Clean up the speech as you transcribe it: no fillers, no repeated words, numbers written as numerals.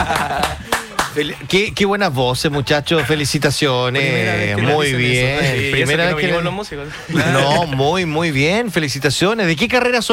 Qué buenas voces, muchachos. Felicitaciones. Muy bien. Sí, Primera vez que los músicos. No, muy bien. Felicitaciones. ¿De qué carrera son